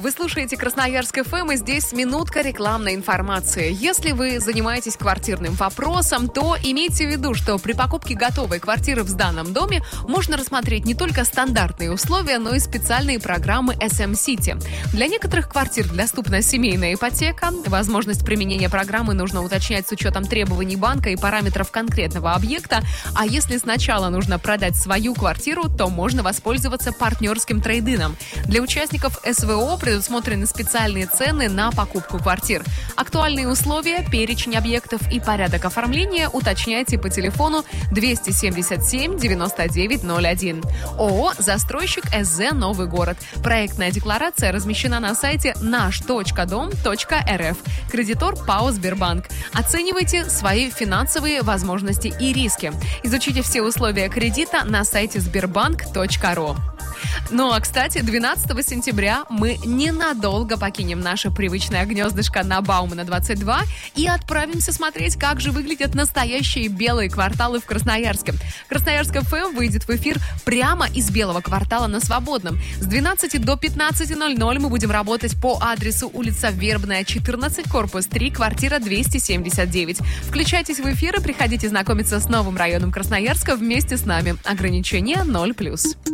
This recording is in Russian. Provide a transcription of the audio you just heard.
Вы слушаете Красноярск ФМ, и здесь минутка рекламной информации. Если вы занимаетесь квартирным вопросом, то имейте в виду, что при покупке готовой квартиры в сданном доме можно рассмотреть не только стандартные условия, но и специальные программы SM City. Для некоторых квартир доступна семейная ипотека. Возможность применения программы нужно уточнять с учетом требований банка и параметров конкретного объекта. А если сначала нужно продать свою квартиру, то можно воспользоваться партнерским трейд-ином. Для участников СВО предусмотрены специальные цены на покупку квартир. Актуальные условия, перечень объектов и порядок оформления уточняйте по телефону 277 9901. ООО «Застройщик СЗ Новый город». Проектная декларация размещена на сайте наш.дом.рф. Кредитор ПАО «Сбербанк». Оценивайте свои финансовые возможности и риски. Изучите все условия кредита на сайте sberbank.ru. Ну а, кстати, 12 сентября мы ненадолго покинем наше привычное гнездышко на Баумана 22 и отправимся смотреть, как же выглядят настоящие белые кварталы в Красноярске. Красноярск ФМ выйдет в эфир прямо из белого квартала на Свободном. С 12 до 15:00 мы будем работать по адресу улица Вербная, 14, корпус 3, квартира 279. Включайтесь в эфир и приходите знакомиться с новым районом Красноярска вместе с нами. Ограничение 0+.